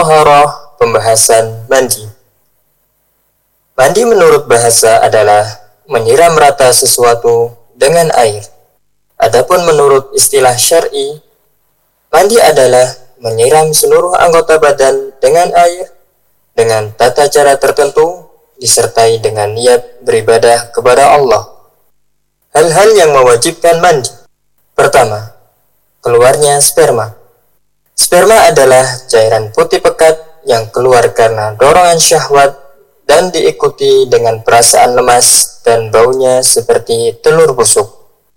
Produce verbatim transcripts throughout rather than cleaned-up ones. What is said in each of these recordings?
At-Taharah, pembahasan mandi. Mandi menurut bahasa adalah menyiram rata sesuatu dengan air. Adapun menurut istilah syar'i, mandi adalah menyiram seluruh anggota badan dengan air dengan tata cara tertentu disertai dengan niat beribadah kepada Allah. Hal-hal yang mewajibkan mandi. Pertama, keluarnya sperma. Sperma adalah cairan putih pekat yang keluar karena dorongan syahwat dan diikuti dengan perasaan lemas dan baunya seperti telur busuk.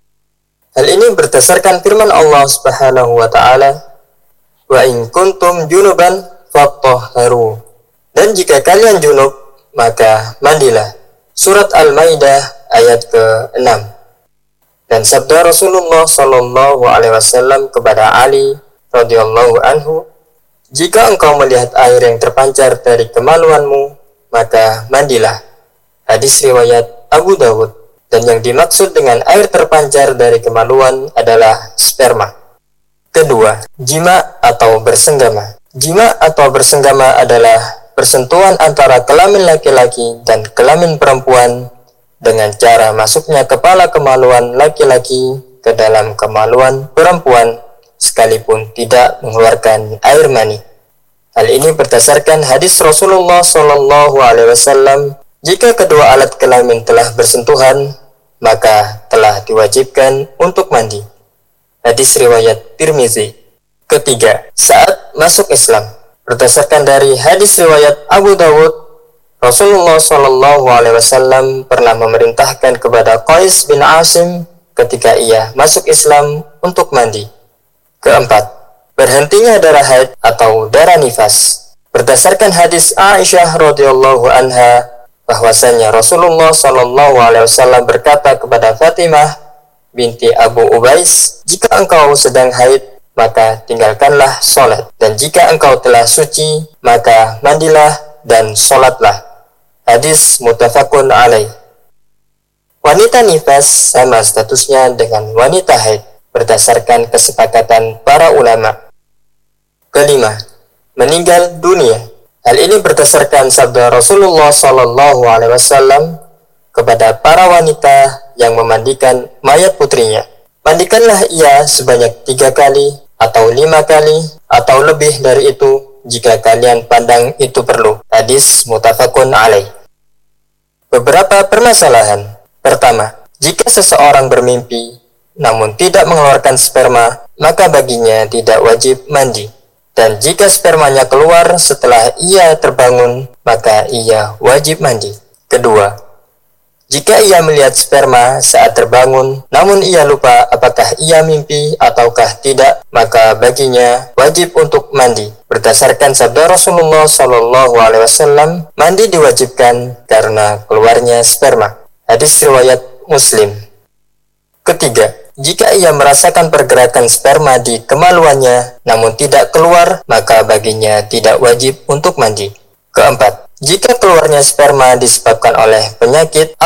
Hal ini berdasarkan firman Allah Subhanahu wa taala, "Wa in kuntum junuban fattahharu." Dan jika kalian junub, maka mandilah. Surat Al-Maidah ayat ke-enam. Dan sabda Rasulullah sallallahu alaihi wasallam kepada Ali radhiyallahu anhu, "Jika engkau melihat air yang terpancar dari kemaluanmu, maka mandilah." Hadis riwayat Abu Dawud. Dan yang dimaksud dengan air terpancar dari kemaluan adalah sperma. Kedua, jima atau bersenggama. Jima atau bersenggama adalah persentuhan antara kelamin laki-laki dan kelamin perempuan dengan cara masuknya kepala kemaluan laki-laki ke dalam kemaluan perempuan sekalipun tidak mengeluarkan air mani. Hal ini berdasarkan hadis Rasulullah shallallahu alaihi wasallam, jika kedua alat kelamin telah bersentuhan, maka telah diwajibkan untuk mandi. Hadis riwayat Tirmizi. Ketiga, saat masuk Islam. Berdasarkan dari hadis riwayat Abu Dawud, Rasulullah shallallahu alaihi wasallam pernah memerintahkan kepada Qais bin Asim ketika ia masuk Islam untuk mandi. Keempat, berhentinya darah haid atau darah nifas. Berdasarkan hadis Aisyah radhiyallahu anha, bahwasanya Rasulullah shallallahu alaihi wasallam berkata kepada Fatimah binti Abu Ubais, "Jika engkau sedang haid, maka tinggalkanlah sholat, dan jika engkau telah suci, maka mandilah dan sholatlah." Hadis muttafaqun alaih. Wanita nifas sama statusnya dengan wanita haid berdasarkan kesepakatan para ulama. Kelima, meninggal dunia. Hal ini berdasarkan sabda Rasulullah shallallahu alaihi wasallam kepada para wanita yang memandikan mayat putrinya. Mandikanlah ia sebanyak tiga kali atau lima kali atau lebih dari itu jika kalian pandang itu perlu. Hadis muttafaqun alaih. Beberapa permasalahan. Pertama, jika seseorang bermimpi namun tidak mengeluarkan sperma, maka baginya tidak wajib mandi. Dan jika spermanya keluar setelah ia terbangun, maka ia wajib mandi. Kedua, jika ia melihat sperma saat terbangun, namun ia lupa apakah ia mimpi ataukah tidak, maka baginya wajib untuk mandi. Berdasarkan sabda Rasulullah shallallahu alaihi wasallam, mandi diwajibkan karena keluarnya sperma. Hadis riwayat Muslim. Ketiga, jika ia merasakan pergerakan sperma di kemaluannya namun tidak keluar, maka baginya tidak wajib untuk mandi. Keempat, jika keluarnya sperma disebabkan oleh penyakit